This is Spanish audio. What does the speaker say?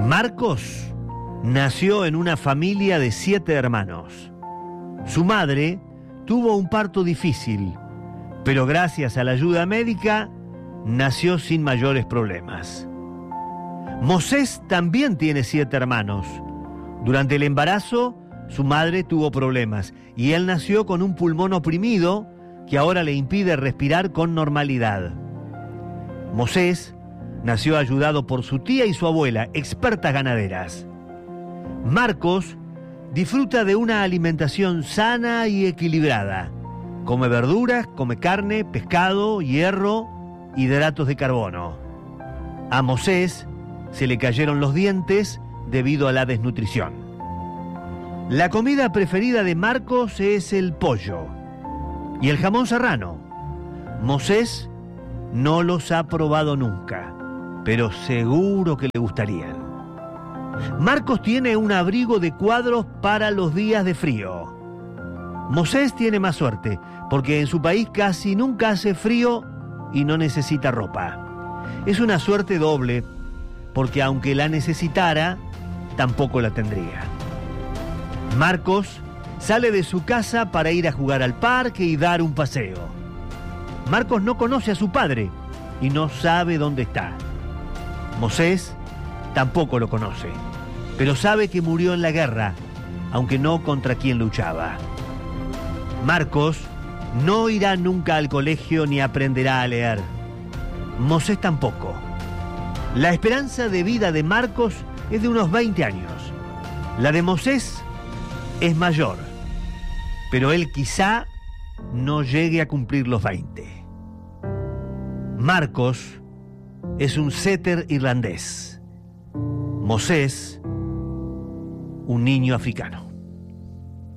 Marcos nació en una familia de 7 hermanos. Su madre tuvo un parto difícil, pero gracias a la ayuda médica nació sin mayores problemas. Mosés también tiene 7 hermanos. Durante el embarazo, su madre tuvo problemas y él nació con un pulmón oprimido que ahora le impide respirar con normalidad. Mosés nació ayudado por su tía y su abuela, expertas ganaderas. Marcos disfruta de una alimentación sana y equilibrada. Come verduras, come carne, pescado, hierro, hidratos de carbono. A Mosés se le cayeron los dientes debido a la desnutrición. La comida preferida de Marcos es el pollo y el jamón serrano. Mosés no los ha probado nunca, pero seguro que le gustarían. Marcos tiene un abrigo de cuadros para los días de frío. Mosés tiene más suerte, porque en su país casi nunca hace frío y no necesita ropa. Es una suerte doble, porque aunque la necesitara, tampoco la tendría. Marcos sale de su casa para ir a jugar al parque y dar un paseo. Marcos no conoce a su padre y no sabe dónde está. Mosés tampoco lo conoce, pero sabe que murió en la guerra, aunque no contra quien luchaba. Marcos no irá nunca al colegio ni aprenderá a leer. Mosés tampoco. La esperanza de vida de Marcos es de unos 20 años. La de Mosés es mayor, pero él quizá no llegue a cumplir los 20. Marcos es un setter irlandés. Mosés, un niño africano.